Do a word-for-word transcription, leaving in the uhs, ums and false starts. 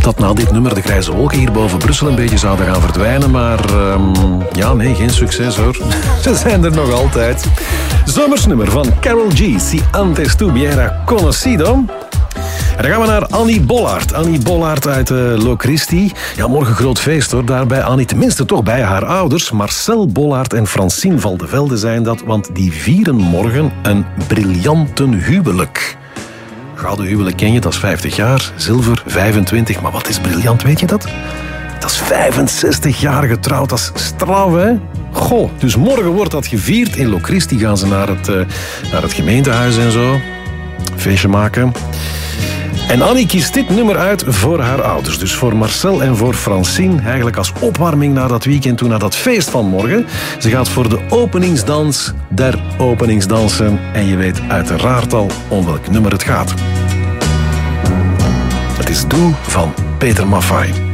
dat na dit nummer de grijze wolken hier boven Brussel een beetje zouden gaan verdwijnen. Maar um, ja, nee, geen succes hoor. Ze zijn er nog altijd. Zomersnummer van Karol G. Si antes tu hubiera conocido. En dan gaan we naar Annie Bollaert. Annie Bollaert uit uh, Locristi. Ja, morgen groot feest hoor. Daarbij Annie, tenminste toch bij haar ouders. Marcel Bollaert en Francine Valdevelde zijn dat. Want die vieren morgen een briljante huwelijk. Gouden huwelijk ken je, dat is vijftig jaar. Zilver, vijfentwintig. Maar wat is briljant, weet je dat? Dat is vijfenzestig jaar getrouwd. Dat is straf, hè? Goh, dus morgen wordt dat gevierd. In Locristi gaan ze naar het, uh, naar het gemeentehuis en zo. Feestje maken. En Annie kiest dit nummer uit voor haar ouders. Dus voor Marcel en voor Francine. Eigenlijk als opwarming na dat weekend toe, naar dat feest van morgen. Ze gaat voor de openingsdans der openingsdansen. En je weet uiteraard al om welk nummer het gaat. Het is Doe van Peter Maffay.